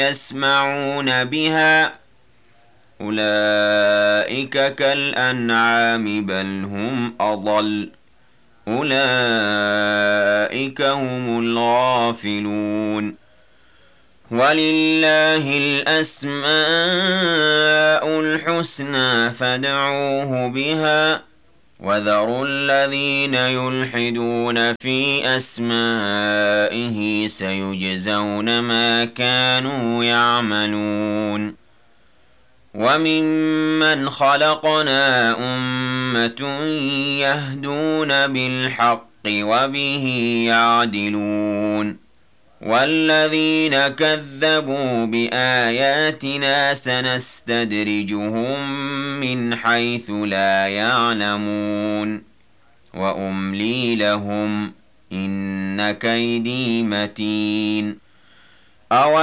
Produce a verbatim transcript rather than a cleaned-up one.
يسمعون بها أولئك كالأنعام بل هم أضل أولئك هم الغافلون ولله الأسماء الحسنى فادعوه بها وذروا الذين يلحدون في أسمائه سيجزون ما كانوا يعملون وممن خلقنا أمة يهدون بالحق وبه يعدلون والذين كذبوا بآياتنا سنستدرجهم من حيث لا يعلمون وأملي لهم إن كيدي متين